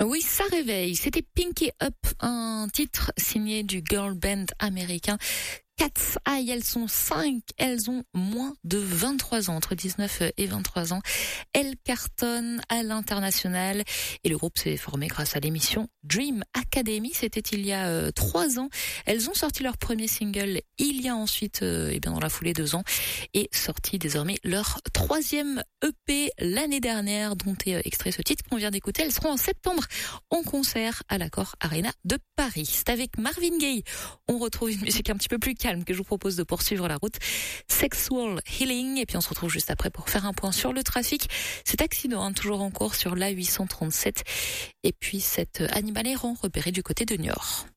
Oui, ça réveille. C'était Pinky Up, un titre signé du girl band américain Cat's Eye. Elles sont 5, elles ont moins de 23 ans, entre 19 et 23 ans. Elles cartonnent à l'international et le groupe s'est formé grâce à l'émission Dream Academy. C'était il y a 3 ans. Elles ont sorti leur premier single il y a ensuite, dans la foulée 2 ans, et sorti désormais leur 3e EP l'année dernière, dont est extrait ce titre qu'on vient d'écouter. Elles seront en septembre en concert à l'Accor Arena de Paris. C'est avec Marvin Gaye. On retrouve une musique un petit peu plus calme que je vous propose de poursuivre la route. Sexual Healing. Et puis on se retrouve juste après pour faire un point sur le trafic. Cet accident, toujours en cours sur l'A837. Et puis cet animal errant repéré du côté de Niort.